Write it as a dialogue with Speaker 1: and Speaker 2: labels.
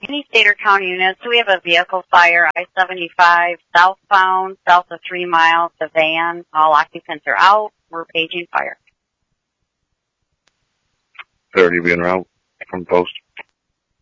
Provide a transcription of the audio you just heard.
Speaker 1: Any state or county units, we have a vehicle fire, I-75, southbound, south of 3 miles, the van. All occupants are out. We're paging fire.
Speaker 2: 30 being route from post.